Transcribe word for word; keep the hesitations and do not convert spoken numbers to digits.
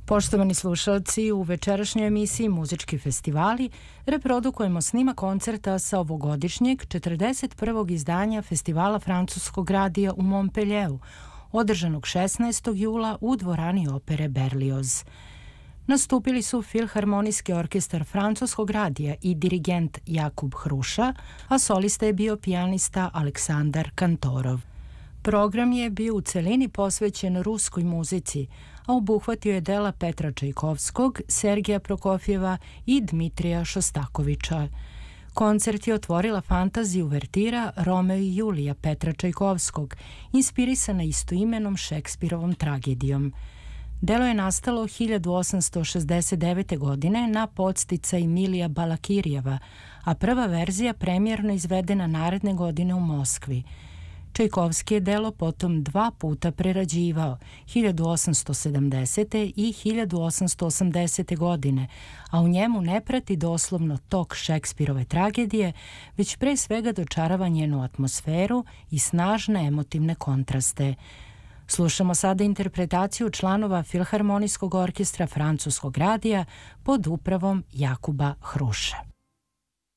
Poštovani slušalci, u večerašnjoj emisiji Muzički festivali reprodukujemo snima koncerta sa ovogodišnjeg četrdeset prvog izdanja Festivala francuskog radija u Montpellieru, održanog šesnaestog jula u dvorani opere Berlioz. Nastupili su Filharmonijski orkestar francuskog radija i dirigent Jakub Hruša, a solista je bio pijanista Aleksandar Kantorov. Program je bio u celini posvećen ruskoj muzici, a obuhvatio je dela Petra Čajkovskog, Sergeja Prokofjeva i Dmitrija Šostakoviča. Koncert je otvorila fantazija uvertira Romeo i Julija Petra Čajkovskog, inspirisana istoimenom Šekspirovom tragedijom. Delo je nastalo hiljadu osamsto šezdeset devete. godine na podsticaj Milija Balakirjeva, a prva verzija premijerno izvedena naredne godine u Moskvi. Čajkovski je delo potom dva puta prerađivao, hiljadu osamsto sedamdesete. i hiljadu osamsto osamdesete. godine, a u njemu ne prati doslovno tok Šekspirove tragedije, već pre svega dočarava njenu atmosferu i snažne emotivne kontraste. Slušamo sada interpretaciju članova Filharmonijskog orkestra francuskog radija pod upravom Jakuba Hruše.